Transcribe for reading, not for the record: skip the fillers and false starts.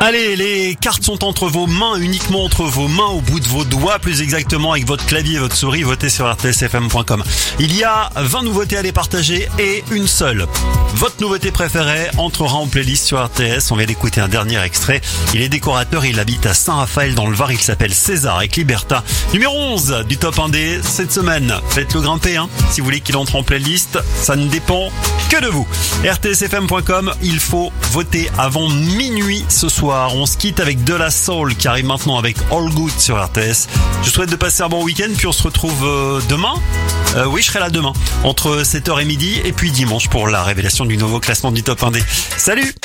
Allez, les cartes sont entre vos mains, uniquement entre vos mains, au bout de vos doigts, plus exactement avec votre clavier et votre souris. Votez sur rtsfm.com. Il y a 20 nouveautés à les partager et une seule. Votre nouveauté préférée entrera en playlist sur RTS. On vient d'écouter un dernier extrait. Il est décorateur, il habite à Saint-Raphaël dans le Var. Il s'appelle César avec Liberta. Numéro 11 du top 1D cette semaine. Faites-le grimper, si vous voulez qu'il entre en playlist. Ça ne dépend que de vous. rtsfm.com, il faut voter avant minuit ce soir. On se quitte avec De La Soul qui arrive maintenant avec All Good sur RTS. Je souhaite de passer un bon week-end, puis on se retrouve demain. Oui, je serai là demain entre 7h et midi et puis dimanche pour la révélation du nouveau classement du top 1D. Salut!